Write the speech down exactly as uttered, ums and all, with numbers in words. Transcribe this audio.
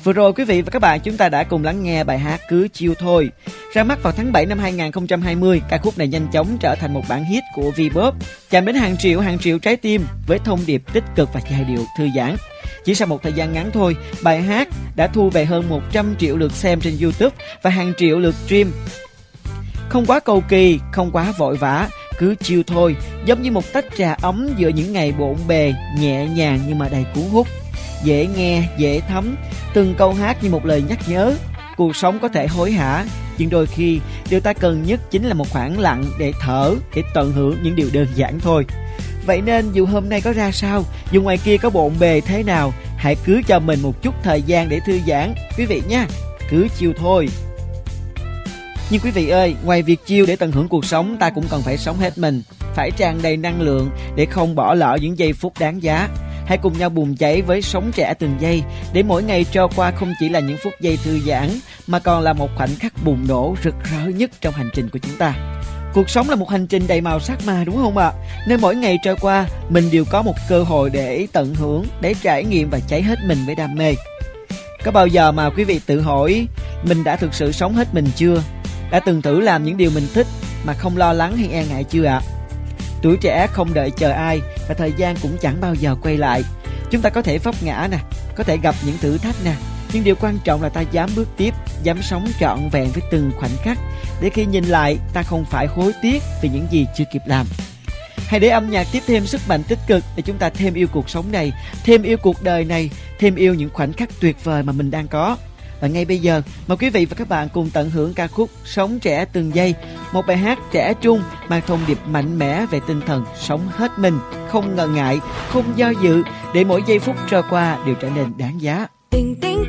Vừa rồi quý vị và các bạn chúng ta đã cùng lắng nghe bài hát Cứ Chill Thôi. Ra mắt vào tháng bảy năm hai không hai không, ca khúc này nhanh chóng trở thành một bản hit của V-pop, chạm đến hàng triệu hàng triệu trái tim với thông điệp tích cực và giai điệu thư giãn. Chỉ sau một thời gian ngắn thôi, bài hát đã thu về hơn một trăm triệu lượt xem trên YouTube và hàng triệu lượt stream. Không quá cầu kỳ, không quá vội vã, cứ chill thôi, giống như một tách trà ấm giữa những ngày bộn bề, nhẹ nhàng nhưng mà đầy cuốn hút. Dễ nghe, dễ thấm, từng câu hát như một lời nhắc nhớ. Cuộc sống có thể hối hả, nhưng đôi khi điều ta cần nhất chính là một khoảng lặng để thở, để tận hưởng những điều đơn giản thôi. Vậy nên dù hôm nay có ra sao, dù ngoài kia có bộn bề thế nào, hãy cứ cho mình một chút thời gian để thư giãn, quý vị nha. Cứ chill thôi. Nhưng quý vị ơi, ngoài việc chill để tận hưởng cuộc sống, ta cũng cần phải sống hết mình, phải tràn đầy năng lượng để không bỏ lỡ những giây phút đáng giá. Hãy cùng nhau bùng cháy với Sống Trẻ Từng Giây, để mỗi ngày trôi qua không chỉ là những phút giây thư giãn, mà còn là một khoảnh khắc bùng nổ rực rỡ nhất trong hành trình của chúng ta. Cuộc sống là một hành trình đầy màu sắc mà, đúng không ạ? Nên mỗi ngày trôi qua, mình đều có một cơ hội để tận hưởng, để trải nghiệm và cháy hết mình với đam mê. Có bao giờ mà quý vị tự hỏi, mình đã thực sự sống hết mình chưa? Đã từng thử làm những điều mình thích mà không lo lắng hay e ngại chưa ạ? Tuổi trẻ không đợi chờ ai, và thời gian cũng chẳng bao giờ quay lại. Chúng ta có thể vấp ngã nè, có thể gặp những thử thách nè, nhưng điều quan trọng là ta dám bước tiếp, dám sống trọn vẹn với từng khoảnh khắc, để khi nhìn lại ta không phải hối tiếc vì những gì chưa kịp làm. Hãy để âm nhạc tiếp thêm sức mạnh tích cực để chúng ta thêm yêu cuộc sống này, thêm yêu cuộc đời này, thêm yêu những khoảnh khắc tuyệt vời mà mình đang có. Và ngay bây giờ, mời quý vị và các bạn cùng tận hưởng ca khúc Sống Trẻ Từng Giây, một bài hát trẻ trung mang thông điệp mạnh mẽ về tinh thần sống hết mình, không ngần ngại, không do dự, để mỗi giây phút trôi qua đều trở nên đáng giá.